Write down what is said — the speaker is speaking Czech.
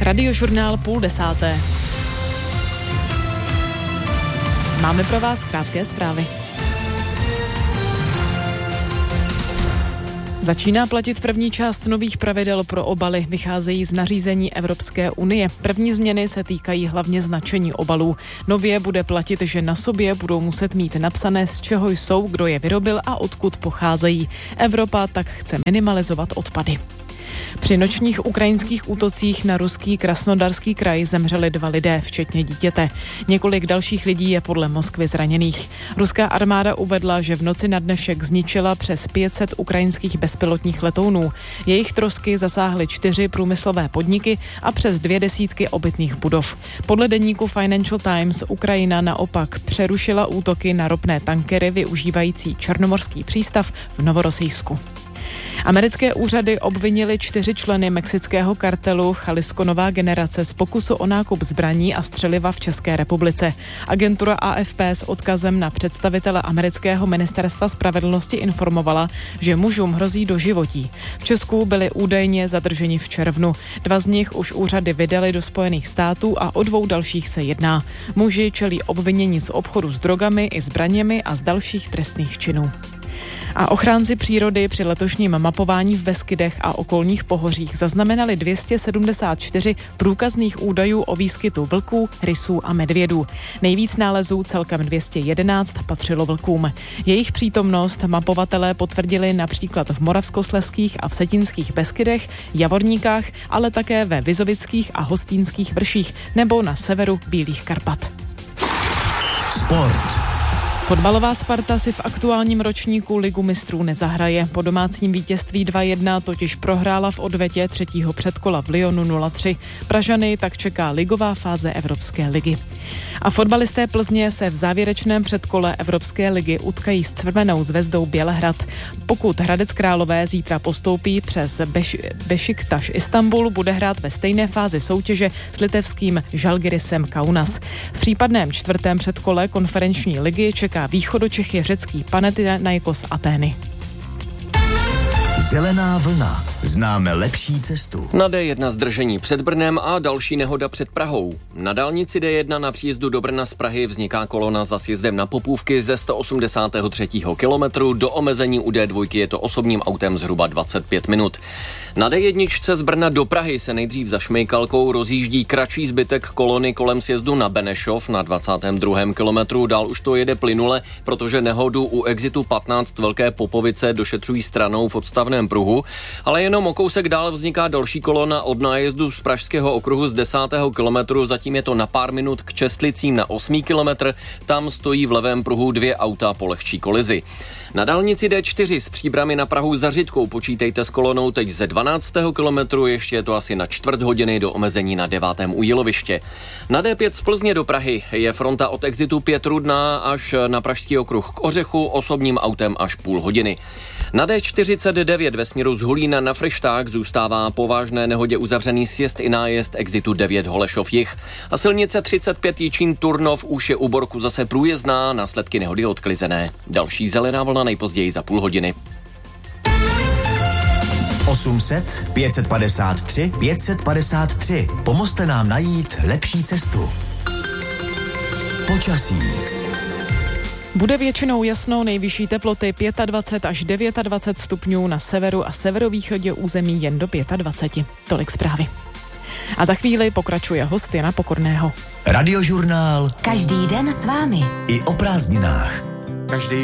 Radiožurnál 9:30. Máme pro vás krátké zprávy. Začíná platit první část nových pravidel pro obaly. Vycházejí z nařízení Evropské unie. První změny se týkají hlavně značení obalů. Nově bude platit, že na sobě budou muset mít napsané, z čeho jsou, kdo je vyrobil a odkud pocházejí. Evropa tak chce minimalizovat odpady. Při nočních ukrajinských útocích na ruský Krasnodarský kraj zemřeli 2 lidé, včetně dítěte. Několik dalších lidí je podle Moskvy zraněných. Ruská armáda uvedla, že v noci na dnešek zničila přes 500 ukrajinských bezpilotních letounů. Jejich trosky zasáhly 4 průmyslové podniky a přes 200 obytných budov. Podle deníku Financial Times Ukrajina naopak přerušila útoky na ropné tankery využívající černomorský přístav v Novorosijsku. Americké úřady obvinily 4 členy mexického kartelu Jalisco Nová generace z pokusu o nákup zbraní a střeliva v České republice. Agentura AFP s odkazem na představitele amerického ministerstva spravedlnosti informovala, že mužům hrozí doživotí. V Česku byli údajně zadrženi v červnu. 2 z nich už úřady vydali do Spojených států a o 2 dalších se jedná. Muži čelí obvinění z obchodu s drogami i zbraněmi a z dalších trestných činů. A ochránci přírody při letošním mapování v Beskydech a okolních pohořích zaznamenali 274 průkazných údajů o výskytu vlků, rysů a medvědů. Nejvíc nálezů, celkem 211, patřilo vlkům. Jejich přítomnost mapovatelé potvrdili například v Moravskoslezských a Vsetínských Beskydech, Javorníkách, ale také ve Vizovických a Hostýnských vrších nebo na severu Bílých Karpat. Sport. Fotbalová Sparta si v aktuálním ročníku Ligu mistrů nezahraje. Po domácím vítězství 2-1 totiž prohrála v odvetě 3. předkola v Lyonu 0-3. Pražany tak čeká ligová fáze Evropské ligy. A fotbalisté Plzně se v závěrečném předkole Evropské ligy utkají s Crvenou zvezdou Bělehrad. Pokud Hradec Králové zítra postoupí přes Bešiktaš Istanbul, bude hrát ve stejné fázi soutěže s litevským Žalgirisem Kaunas. V případném 4. předkole konferenční ligy čeká východočechy řecký Panathinaikos Atény. Zelená vlna. Známe lepší cestu. Na D1 zdržení před Brnem a další nehoda před Prahou. Na dálnici D1 na příjezdu do Brna z Prahy vzniká kolona za sjezdem na Popůvky ze 183. kilometru. Do omezení u D2 je to osobním autem zhruba 25 minut. Na D1 z Brna do Prahy se nejdřív za Šmejkalkou rozjíždí kratší zbytek kolony kolem sjezdu na Benešov na 22. kilometru. Dál už to jede plynule, protože nehodu u exitu 15 Velké Popovice došetřují stranou v odstavném pruhu, ale jenom o kousek dál vzniká další kolona od nájezdu z Pražského okruhu z 10. kilometru, zatím je to na pár minut k Čestlicím na 8. kilometr, tam stojí v levém pruhu 2 auta po lehčí kolizi. Na dálnici D4 z Příbrami na Prahu za Řitkou počítejte s kolonou teď ze 12. kilometru, ještě je to asi na čtvrt hodiny do omezení na 9. u Jiloviště. Na D5 z Plzně do Prahy je fronta od exitu Pětrudná až na Pražský okruh k Ořechu, osobním autem až půl hodiny. Na D49 ve směru z Hulína na Fryšták zůstává po vážné nehodě uzavřený sjezd i nájezd exitu 9 Holešov jih. A silnice 35 Jičín Turnov už je u Borku zase průjezdná, následky nehody odklizené. Další zelená vlna nejpozději za půl hodiny. 800 553 553. Pomozte nám najít lepší cestu. Počasí. Bude většinou jasno, nejvyšší teploty 25 až 29 stupňů, na severu a severovýchodě území jen do 25. Tolik zprávy. A za chvíli pokračuje host Jana Pokorného. Radiožurnál. Každý den s vámi. I o prázdninách. Každý